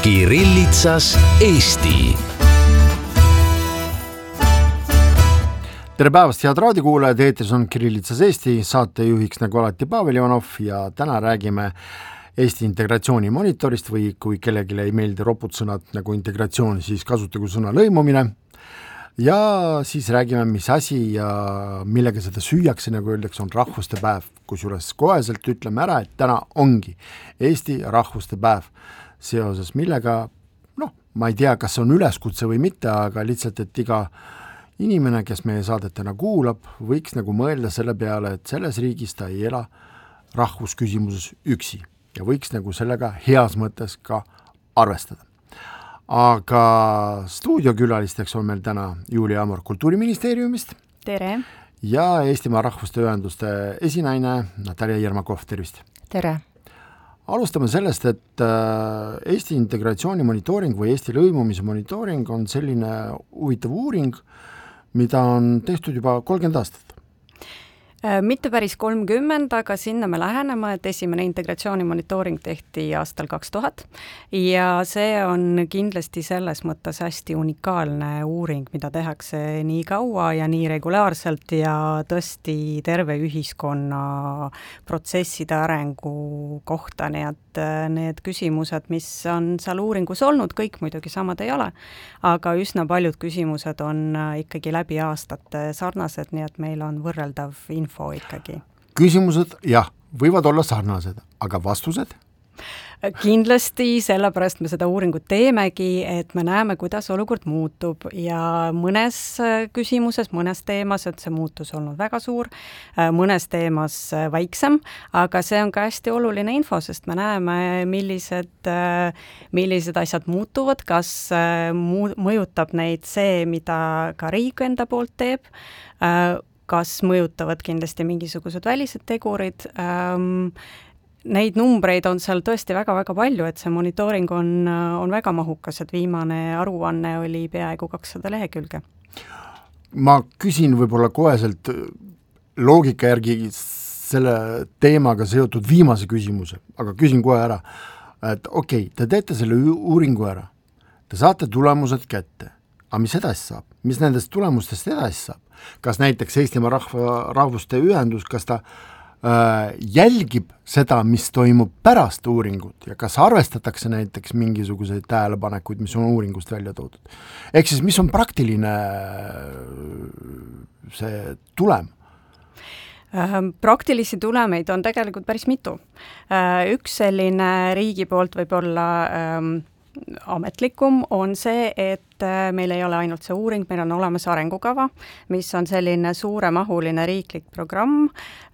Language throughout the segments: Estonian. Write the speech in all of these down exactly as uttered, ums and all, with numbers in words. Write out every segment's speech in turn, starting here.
Kirillitsas Eesti. Tere päevast, head raadiokuulajad, eetris on Kirillitsas Eesti, saatejuhiks nagu alati Pavel Ivanov ja täna räägime Eesti integratsiooni monitorist või kui kellelegi ei meeldi roputsõnad nagu integratsioon, siis kasutagu sõna lõimumine ja siis räägime, mis asi ja millega seda süüakse, nagu öeldakse, on rahvuste päev, kusjuures koheselt ütleme ära, et täna ongi Eesti rahvuste päev seoses millega, noh, ma ei tea, kas see on üleskutse või mitte, aga lihtsalt, et iga inimene, kes meie saadetena kuulab, võiks nagu mõelda selle peale, et selles riigis ta ei ela rahvusküsimuses üksi ja võiks nagu sellega heas mõttes ka arvestada. Aga stuudiokülalisteks on meil täna Julia Amor Kultuuriministeeriumist. Tere! Ja Eestimaa Rahvuste Ühenduste esinaine Natalja Jermakov, tervist! Tere! Alustame sellest, et Eesti integratsiooni monitooring või Eesti lõimumise monitooring on selline huvitav uuring, mida on tehtud juba kolmkümmend aastat. Mitte päris kolmkümmend, aga sinna me läheneme, et esimene integratsiooni monitooring tehti aastal kaks tuhat ja see on kindlasti selles mõttes hästi unikaalne uuring, mida tehakse nii kaua ja nii regulaarselt ja tõesti terve ühiskonna protsesside arengu kohta, nii et need küsimused, mis on seal uuringus olnud, kõik muidugi samad ei ole, aga üsna paljud küsimused on ikkagi läbi aastate sarnased, nii et meil on võrreldav info ikkagi. Küsimused, jah, võivad olla sarnased, aga vastused? Kindlasti, sellepärast me seda uuringut teemegi, et me näeme, kuidas olukord muutub ja mõnes küsimuses, mõnes teemas, et see muutus olnud väga suur, mõnes teemas väiksem, aga see on ka hästi oluline info, sest me näeme, millised, millised asjad muutuvad, kas mõjutab neid see, mida ka riik enda poolt teeb, kas mõjutavad kindlasti mingisugused välised tegurid. Neid numbreid on seal tõesti väga-väga palju, et see monitooring on, on väga mahukas, et viimane aruanne oli peaaegu kakssada lehekülge. Ma küsin võib-olla koheselt loogika järgi selle teemaga seotud viimase küsimuse, aga küsin kohe ära, et okei, okay, te teete selle uuringu ära, te saate tulemused kätte, aga mis edasi saab? Mis nendest tulemustest edasi saab? Kas näiteks Eestimaa rahva, rahvuste ühendus, kas ta äh, jälgib seda, mis toimub pärast uuringut ja kas arvestatakse näiteks mingisuguseid tähelepanekuid, mis on uuringust välja toodud? Ehk siis, mis on praktiline see tulem? Praktilisi tulemeid on tegelikult päris mitu. Üks selline riigi poolt võib olla ähm, ametlikum on see, et meil ei ole ainult see uuring, meil on olemas arengukava, mis on selline suuremahuline riiklik programm,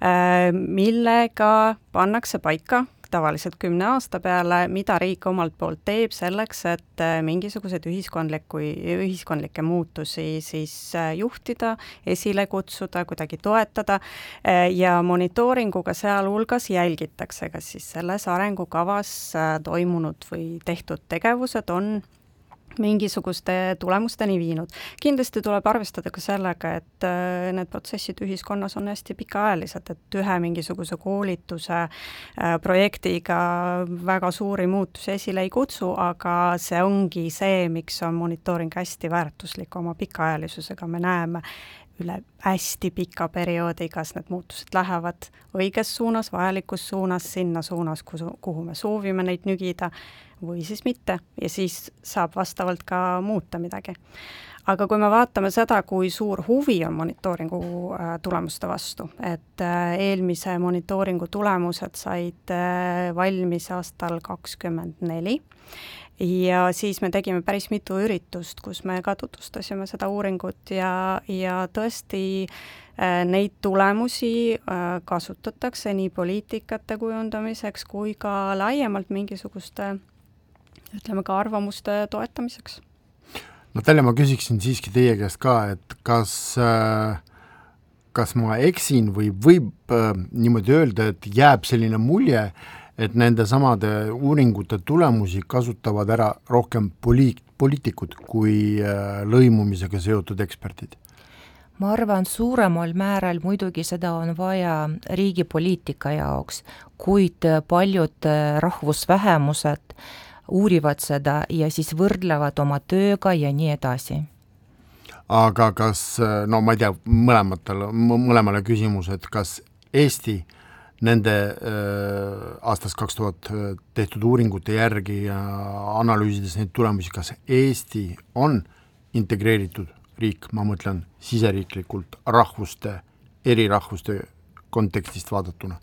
millega pannakse paika tavaliselt kümne aasta peale, mida riik omalt poolt teeb selleks, et mingisugused ühiskondlikke muutusi siis juhtida, esile kutsuda, kuidagi toetada ja monitooringuga seal hulgas jälgitakse, kas siis selles arengukavas toimunud või tehtud tegevused on mingisuguste tulemusteni viinud. Kindlasti tuleb arvestada ka sellega, et need protsessid ühiskonnas on hästi pikaajalised, et ühe mingisuguse koolituse projektiga väga suuri muutusi esile ei kutsu, aga see ongi see, miks on monitooring hästi väärtuslik oma pikaajalisusega. Me näeme üle hästi pika perioodi, kas need muutused lähevad õiges suunas, vajalikus suunas, sinna suunas, kuhu me soovime neid nügida või siis mitte ja siis saab vastavalt ka muuta midagi. Aga kui me vaatame seda, kui suur huvi on monitooringu tulemuste vastu, et eelmise monitooringu tulemused said valmis aastal kakskümmend neli ja siis me tegime päris mitu üritust, kus me ka tutvustasime seda uuringut ja, ja tõesti neid tulemusi kasutatakse nii poliitikate kujundamiseks kui ka laiemalt mingisuguste, ütleme ka arvamuste toetamiseks. Natalja, ma küsiksin siiski teie käest ka, et kas, kas ma eksin või võib niimoodi öelda, et jääb selline mulje, et nende samade uuringute tulemusi kasutavad ära rohkem poliit, poliitikud kui lõimumisega seotud eksperdid? Ma arvan, suuremal määral muidugi seda on vaja riigi poliitika jaoks, kuid paljud rahvusvähemused uurivad seda ja siis võrdlevad oma tööga ja nii edasi. Aga kas, no ma ei tea, mõlematele, mõlemale küsimus, et kas Eesti nende äh, aastast kaks tuhat tehtud uuringute järgi ja analüüsides neid tulemusi, kas Eesti on integreeritud riik, ma mõtlen siseriiklikult rahvuste, eri rahvuste kontekstist vaadatuna?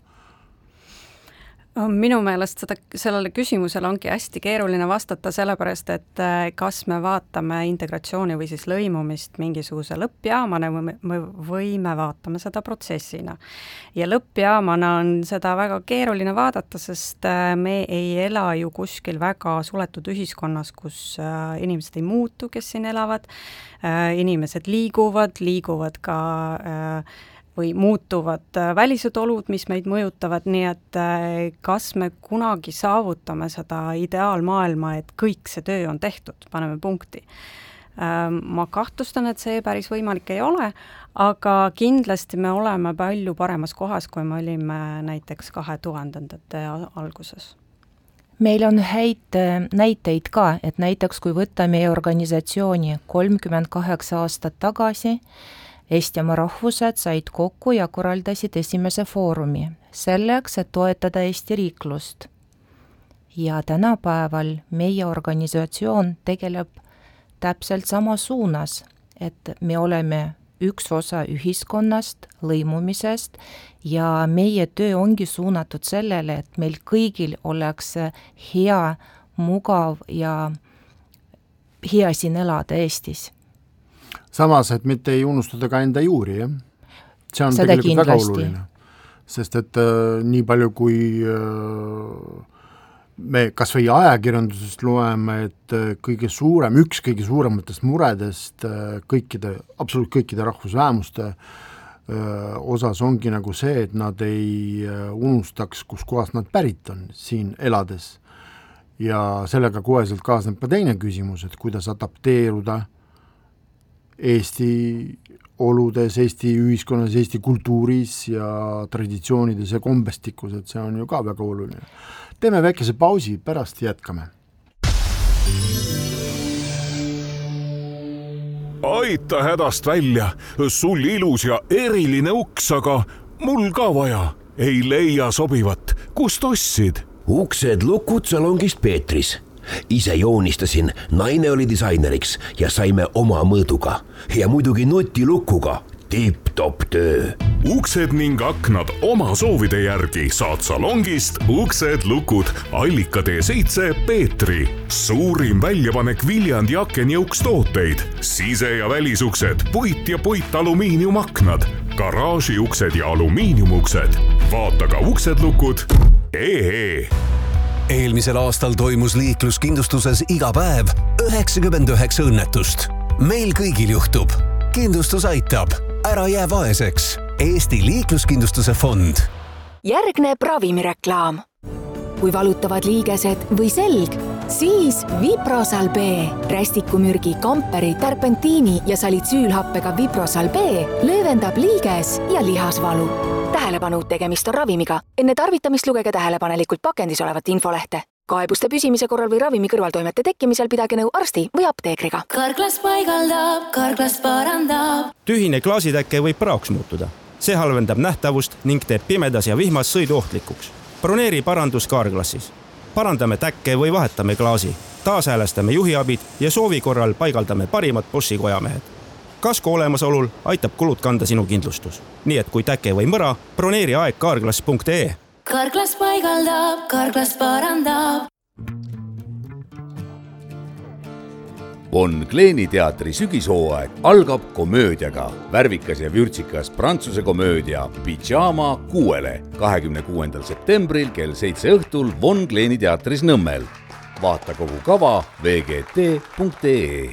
Minu meelest seda, sellele küsimusele ongi hästi keeruline vastata, sellepärast, et kas me vaatame integratsiooni või siis lõimumist mingisuguse lõppjaamana või me vaatame seda protsessina. Ja lõppjaamana on seda väga keeruline vaadata, sest me ei ela ju kuskil väga suletud ühiskonnas, kus inimesed ei muutu, kes siin elavad, inimesed liiguvad, liiguvad ka või muutuvad välised olud, mis meid mõjutavad, nii et kas me kunagi saavutame seda ideaalmaailma, et kõik see töö on tehtud, paneme punkti. Ma kahtlustan, et see päris võimalik ei ole, aga kindlasti me oleme palju paremas kohas, kui me olime näiteks kahe tuhandendate alguses. Meil on häid näiteid ka, et näiteks kui võtta meie organisatsiooni kolmkümmend kaheksa aastat tagasi, Eestimaa rahvused said kokku ja korraldasid esimese foorumi selleks, et toetada Eesti riiklust. Ja tänapäeval meie organisatsioon tegeleb täpselt sama suunas, et me oleme üks osa ühiskonnast, lõimumisest ja meie töö ongi suunatud sellele, et meil kõigil oleks hea, mugav ja hea siin elada Eestis. Samas, et mitte ei unustada ka enda juuri, jah? See on Seda tegelikult kindlasti. Väga oluline, sest et äh, nii palju kui äh, me kas või ajakirjandusest loeme, et äh, kõige suurem, üks kõige suurematest muredest äh, kõikide, absoluut kõikide rahvusvähemuste äh, osas ongi nagu see, et nad ei äh, unustaks, kus kohast nad pärit on siin elades. Ja sellega koheselt kaasneb ka teine küsimus, et kuidas adapteeruda Eesti oludes, Eesti ühiskonnas, Eesti kultuuris ja traditsioonides ja kombestikus, et see on ju ka väga oluline. Teeme väikese pausi, pärast jätkame. Aita hädast välja, sul ilus ja eriline uks, aga mul ka vaja. Ei leia sobivat, kust ostsid? Uksed lukud salongist Peetris. Ise joonistasin, naine oli disaineriks ja saime oma mõõduga. Ja muidugi nutilukuga. Tipp-top töö. Uksed ning aknad oma soovide järgi saad salongist Uksed lukud Allika D seitse Peetri. Suurim väljapanek Viljandi akenjõuks tooteid. Sise- ja välisuksed, puit ja puit alumiiniumaknad, garaažiuksed ja alumiiniumuksed. Vaata ka Uksed lukud. Ee. Eelmisel aastal toimus liikluskindlustuses iga päev üheksakümmend üheksa õnnetust. Meil kõigil juhtub. Kindlustus aitab. Ära jää vaeseks. Eesti liikluskindlustuse fond. Järgneb ravimireklaam. Kui valutavad liigesed või selg, siis Viprosal B. Rästikumürgi, kamperi, terpentiini ja salitsüülhappega Viprosal B löövendab liiges ja lihasvalu. Tähelepanu, tegemist on ravimiga. Enne tarvitamist lugege tähelepanelikult pakendis olevat infolehte. Kaebuste püsimise korral või ravimi kõrvaltoimete tekkimisel pidage nõu arsti või apteekriga. Karglas paigaldab, karglas parandab. Tühine klaasitäkke võib praoks muutuda. See halvendab nähtavust ning teeb pimedas ja vihmas sõidu ohtlikuks. Broneeri parandus Karglassis. Parandame täkke või vahetame klaasi. Taashäälestame juhiabid ja soovi korral paigaldame parimad Boschi kojamehed. Kasko olemasolul aitab kulud kanda sinu kindlustus. Nii et kui täke või mõra, broneeri aeg karglas punkt ee. Karglas paigaldab, karglas parandab. Von Kleeni teatri sügishooaeg algab komöödiaga. Värvikas ja vürtsikas prantsuse komöödia Pyjama kuuele kahekümne kuuendal septembril kell seitse õhtul Von Kleeni teatris Nõmmel. Vaata kogu kava v g t punkt ee.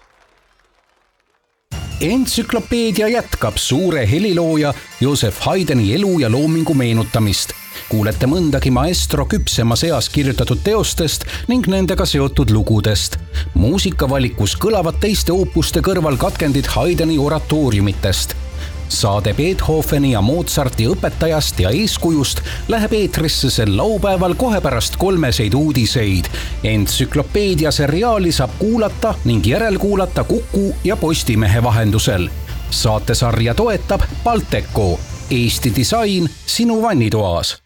Entsüklopeedia jätkab suure helilooja Joseph Haydni elu ja loomingu meenutamist. Kuulete mõndagi maestro küpsema seas kirjutatud teostest ning nendega seotud lugudest. Muusikavalikus kõlavad teiste oopuste kõrval katkendid Haydni oratooriumitest. saade Beethoveni ja Mozarti õpetajast ja eeskujust läheb eetrisse sel laupäeval kohe pärast kolmeseid uudiseid. Entsüklopeedia seriaali saab kuulata ning järelkuulata Kuku ja Postimehe vahendusel. Saatesarja toetab Balteco, Eesti disain sinu vannitoas.